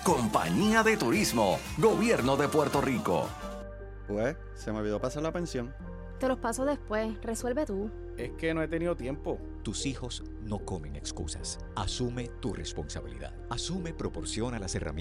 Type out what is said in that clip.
Compañía de Turismo, Gobierno de Puerto Rico. Pues, se me olvidó pasar la pensión. Te los paso después, resuelve tú. Es que no he tenido tiempo. Tus hijos no comen excusas. Asume tu responsabilidad. Asume proporciona las herramientas